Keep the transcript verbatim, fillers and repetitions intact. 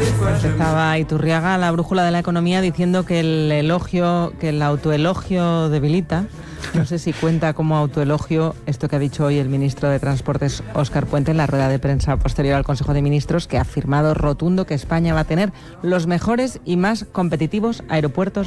Empezaba Iturriaga, la brújula de la economía, diciendo que el elogio, que el autoelogio debilita. No sé si cuenta como autoelogio esto que ha dicho hoy el ministro de Transportes, Óscar Puente, en la rueda de prensa posterior al Consejo de Ministros, que ha afirmado rotundo que España va a tener los mejores y más competitivos aeropuertos